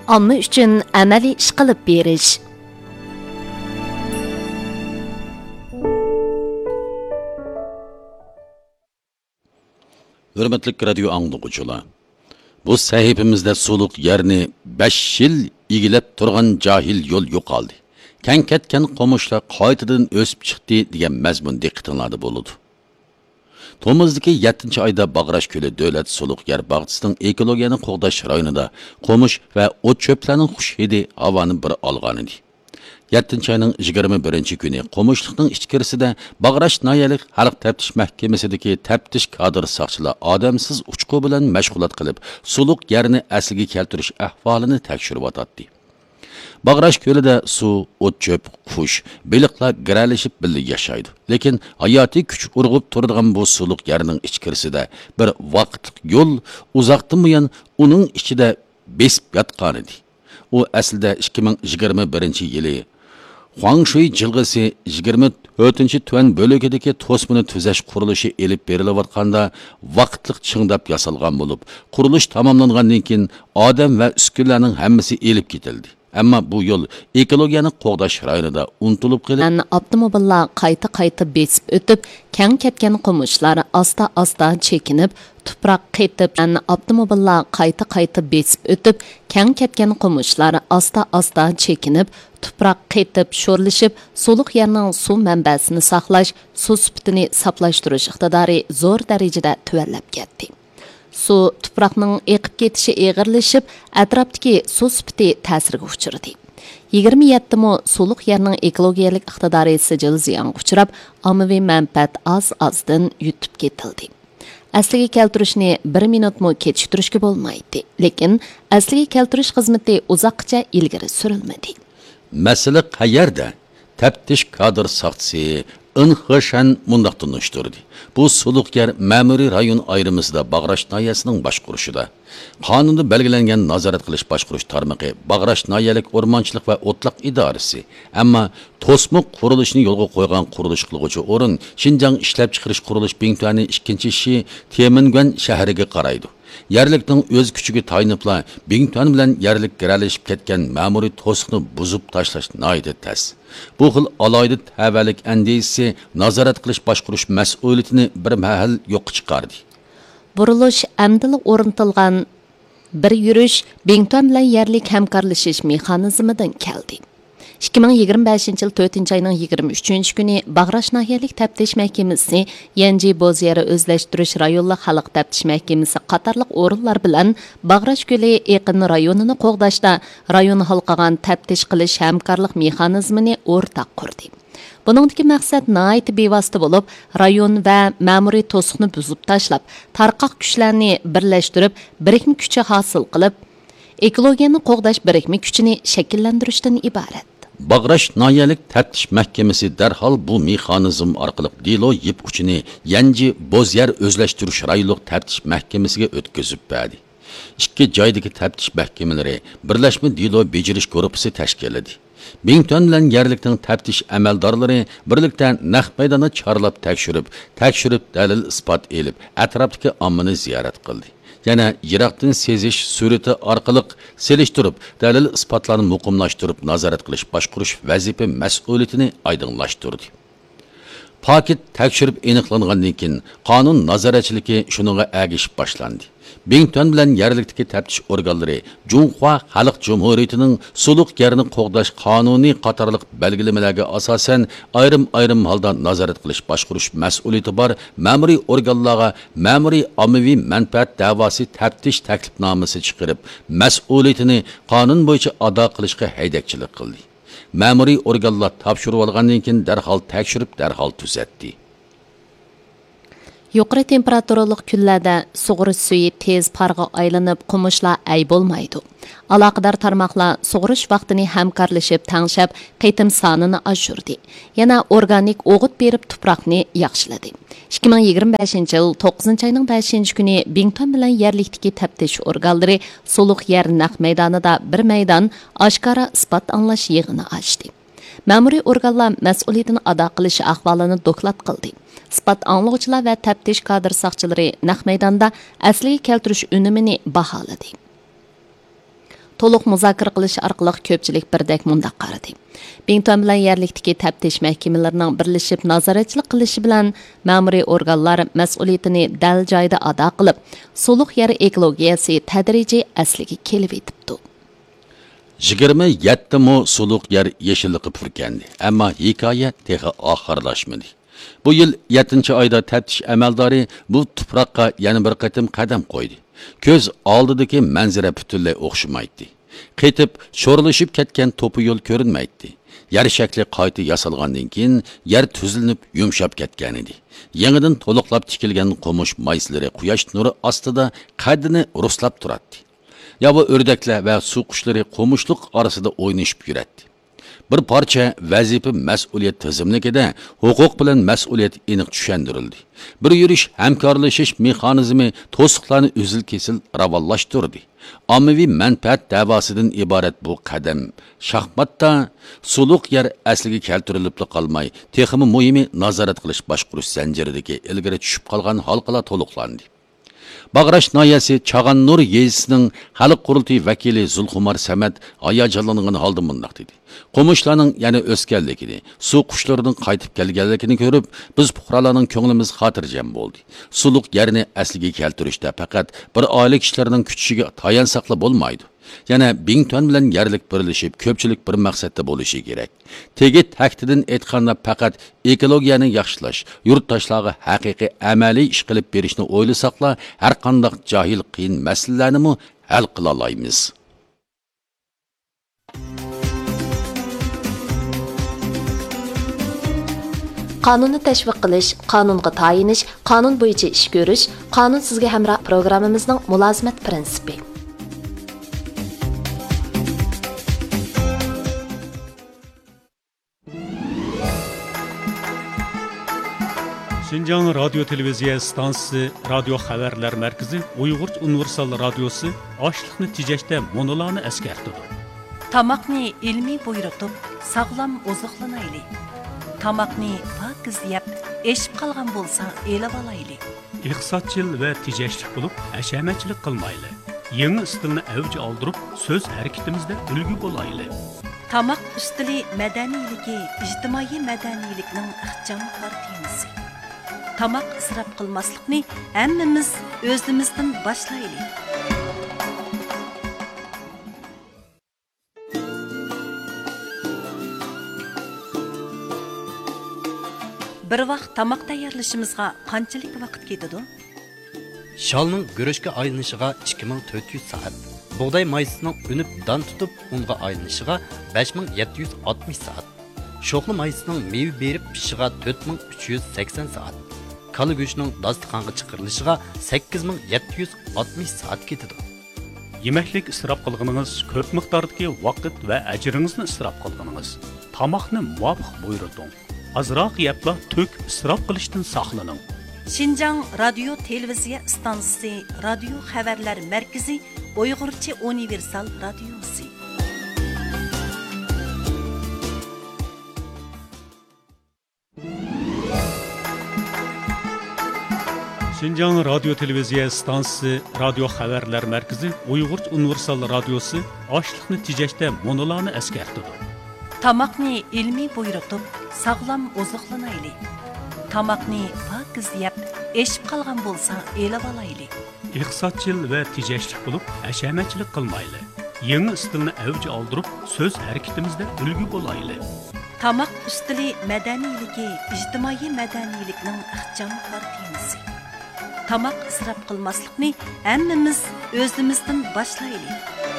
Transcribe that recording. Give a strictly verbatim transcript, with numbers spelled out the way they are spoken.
omma uchun amaliy ish qilib berish. Hürmetli radio anlıqçılar. Bu sahifimizde suluk yerini beş yıl igilep turgan cahil yol yo'qoldi. Kan ketken qo'mishlar qaytadan o'sib chiqdi degan mazmun diqqatinglarda bo'ladi. To'mizdagi yettinchi oyda Bag'rash ko'li davlat suluk yer bog'chisining ekologiyani qo'g'dash rayonida qo'mish va o't cho'plarning xush hidi havoni bir olgan edi. yettinchi ayning yigirma birinchi kuni qo'mishlikning ichkarisida Bag'rash noyalik xalq taftish mahkamasidagi taftish kadr soqchilar odamsiz uchqu bilan mashg'ulot qilib, suluk yerini asliga keltirish ahvolini tekshirib o'tadi. Bag'rash ko'lida suv, o't cho'p, qush, baliqlar giralashib birga yashaydi. Lekin hayotiy kuch urg'ib turadigan bu suluk yerining ichkarisida bir vaqtlik yo'l uzoqdan buyon uning ichida besib yotgan edi. U aslida ikki ming yigirma birinchi yili Huangshui jilg'isi yigirma to'rtinchi tuvan bo'lagidagi to'smini tuzash qurilishi elib berilayotganda vaqtliq chingdab yasalgan bo'lib, qurilish tamomlangandan keyin odam va uskunlarning hammasi elib ketildi. Ammo bu yo'l ekologiyani qo'g'dash rayonida unutilib qoldi. Avtomobillar qayta-qayta besib o'tib, kang ketgan qo'mishlar asta-asta chekinib, tuproq qaytib, avtomobillar qayta-qayta besib o'tib, kang ketgan qo'mishlar asta-asta chekinib, tuproq qaytib sho'rlashib, suluq yerning suv manbasini saqlash, suv sifatini saqlashtirish iqtidori zo'r darajada tuvanlab ketdi. Su tuproqning eqib ketishi eg'irlashib, atrofdagi suv sifati ta'siriga uchradi. yigirma yetti mo suluq yerning ekologiyalik iqtidori sijil ziyonga uchrab, ommaviy manfaat az-azdan yutib ketildi. Asliga keltirishni bir minutmo kechiktirishga bo'lmaydi, lekin asliga keltirish xizmati uzoqcha ilgari surilmadi. Masala qayerda? Taftish kadr soqchisi Inxishan mundaq tunuşturdu. Bu suluk yer ma'muriy rayon ayrimizda Bag'rash noyasining boshqurishida. Qonunda belgilangan nazorat qilish boshqurish tarmoqi Bag'rash noyalik o'rmonchilik va o'tliq idorasi. Ammo to'smiq qurilishini yo'lga qo'ygan qurilish qiluvchi o'rin Xinjiang ishlab chiqarish qurilish bintuani ikkinchi ishi Temingan shahriga qaraydi. Yerlikning o'z kuchiga taynibla Bingtuan bilan yerlik giralashib ketgan ma'muriy to'siqni buzib tashlash noyida tas. Bu xil aloyida tavallik andisi nazorat qilish boshqurish mas'uliyatini bir mahal yo'q chiqardi. Burilish amdili o'rnatilgan bir yurish Bingtuan bilan yerlik hamkorlashish mexanizmidan keldi. ikki ming yigirma beshinchi yil to'rtinchi oyning yigirma uchinchi kuni Bag'rash noyalik taftish mahkamasi, Yanji Bozyeri o'zlashtirish rayonlik xalq taftish mahkamasi qatorliq o'rinlar bilan Bag'rash ko'li yaqin rayonini qo'g'dashda rayon halqagan taftish qilish hamkorlik mexanizmini o'rtaq qurdi. Buningdagi maqsad nihoyat bevosita bo'lib, rayon va ma'muriy to'siqni buzib tashlab, tarqoq kuchlarni birlashtirib, birikma kuchi hosil qilib, ekologiyani qo'g'dash birikma kuchini shakllantirishdan iborat. Bag'rash noyalik taftish mahkamasi darhol bu mexanizm orqali delo yip uchini Yanji Bozyer o'zlashtirish rayonlik taftish mahkamasiga o'tkazib berdi. Ikki joydagi taftish mahkamalari birlashma delo bejirish guruhi tashkilladi. Bingtuan bilan yerlikning taftish amaldorlari birlikda naq maydonni chorlab tekshirib, tekshirib dalil isbot elib, atrofdagi ommani ziyorat qildi. Yana yiroqdan sezish surati orqali selishtirib, dalil isbotlarni muqimlashtirib, nazorat qilish, boshqurish vazifa mas'uliyatini oydinlashtirdi. Paket tekshirib aniqlangandan keyin qonun nazoratchiligi shuningga agishib boshlandi. Bingtuan bilan yerlikdagi taftish organlari Junhua Xalq Jumhuriyatining suluq yerini qo'g'dash qonuniy qatorliq belgilamalariga asosan ayrim-ayrim holda nazorat qilish, boshqurish mas'uliyati bor ma'muriy organlarga ma'muriy ommaviy manfaat da'vosi taftish taklifnomasi chiqarib, mas'uliyatini qonun bo'yicha ado qilishga haydakchilik qildi. Ma'muriy organlar topshirib olgandan keyin darhol tekshirib, darhol tuzatdi. Yuqori temperaturalik kunlarda sug'urish suvi tez parga aylanib, qumishlar ay bo'lmaydi. Aloqador tarmoqlar sug'urish vaqtini hamkorlashib, tangshab, qaytim sonini oshirdi. Yana organik o'g'it berib tuproqni yaxshiladi. ikki ming yigirma beshinchi yil to'qqizinchi oyning beshinchi kuni Bingtuan bilan yerlikdagi taftish organlari suluq yer naq maydonida bir maydon oshkora isbot anglash yig'ini ochdi. Ma'muriy organlar mas'uliyatini ado qilish ahvolini doklad qildi. Isbot anglovchilar va taftish kadr soqchilari naq maydonda asliga keltirish unumini baholadi. to'liq muzokara qilish orqali ko'pchilik birdek mundaq qaradi. Bington bilan yerlikdagi taftish mahkamalarining birlashib nazoratchilik qilishi bilan ma'muriy organlar mas'uliyatini dal joyida ado qilib, suluq yer ekologiyasi tadrijiy asliga kelib yetibdi. yigirma yetti mo suluq yer yeşilliqi purkandi, ammo hikoya tehi oxirlashmadi. Bu yil yettinchi oyda taftish amaldori bu tuproqqa yana bir qatim qadam qo'ydi. Ko'z oldidagi manzara butunlay o'xshamaydi. Qetib, sho'rlashib ketgan to'pi yo'l ko'rinmaydi. Yer shakli qayta yasalgandan keyin yer tuzilinib yumshab ketgan edi. Yangidan to'liqlab tikilgan qo'mush mayslari quyosh nuri ostida qaddini ruslab turadi. Ya bu ördekler ve su kuşları qo'mushliq orasida o'ynashib yuradi. Bir parça vazifa mas'uliyat tizimligida huquq bilan mas'uliyat aniq tushundirildi. Bir yurish hamkorlashish mexanizmi to'siqlarni uzil-kesil ravallashtirdi. Ommaviy manfaat davosidan iborat bu qadam shaxmatda suluq yer asliga keltirilib qolmay, texmi muhimi nazorat qilish boshqarish zanjiridagi ilgari tushib qolgan halqalar to'liqlandi. Bag'rash noyasi Chag'an Nur yezisining xalq qurultiyi vakili Zulxumar Samat hayajonlangan holda mundaq dedi. Qo'mushlarning yana o'sganligini, suv qushlarining qaytib kelganligini ko'rib, biz fuqarolarning ko'nglimiz xotirjam bo'ldi. Suluq yerni asliga keltirishda faqat bir oila kishilarning kuchishiga tayansaqla bo'lmaydi. Yana Bington bilan yerlik birlashib, ko'pchilik bir maqsadda bo'lishi kerak. Tegi taktidan aytganda faqat ekologiyani yaxshilash, yurtdoshlarga haqiqiy amaliy ish qilib berishni o'ylasaqla, har qanday jahil qiyin masalalarni mu hal qila olamiz. Qonunni tashviq qilish, qonunga tayinish, qonun bo'yicha ish ko'rish, qonun sizga hamroh programmamizning mulozimat prinsipi. Şinjan Radyo Televiziya Stansiyasi Radio Xabarlar Markazi Uyg'urcha Universal Radiosi ochliqni tejashda monolarni eskartdi. Tamoqni ilmiy buyurtib, sog'lom oziqlanaylik. Tamoqni pokiz yeb, eshib qolgan bo'lsa, elib olaylik. Iqtisodchil va tejashlik bo'lib, ashamachilik qilmaylik. Yangi stilni avj oldirib, so'z harakatimizda ulgu bo'laylik. Tamoq ustili madaniyligi, ijtimoiy madaniylikning ixcham partiyasi. Tamoq isrof qilmaslikni hammamiz o'zimizdan boshlaylik. Bir vaqt tamoq tayyorlashimizga qanchalik vaqt ketadi? Shalning guruchga aylanishiga ikki ming to'rt yuz soat. Bug'doy maysining unib dan tutib unga aylanishiga besh ming yetti yuz oltmish soat. Sho'xli maysining meva berib pishishiga to'rt ming uch yuz sakson soat. Kala go'shtining dasturxonga chiqarilishiga sakkiz ming yetti yuz oltmish soat ketadi. Yemeklik isrof qilganingiz ko'p miqdordagi vaqt va ajringizni isrof qilganingiz. Tamoqni muvofiq buyurting. Azroq yepla tök isrof qilishdan saqlaning. Şinjan Radyo Televiziya Stansiyasi Radio Xabarlar Markazi Uyg'urcha Universal Radiosi. Şinjan Radyo Televiziya Stansiyasi Radio Xabarlar Markazi Uyg'urcha Universal Radiosi ochliqni tejashda monolarni eskartdi. Tamoqni ilmiy buyurtib, sog'lom oziqlanaylik. Tamoqni pokiz yeb, eshib qolgan bo'lsa, elib olaylik. Iqtisodchil va tejashlik bo'lib, ashamachilik qilmaylik. Yangi stilni avj oldirib, so'z harakatimizda ulgu bo'laylik. Tamoq ustili madaniyligi, ijtimoiy madaniylikning ixcham partiyasi. Tamoq isrof qilmaslikni hammamiz o'zimizdan boshlaylik.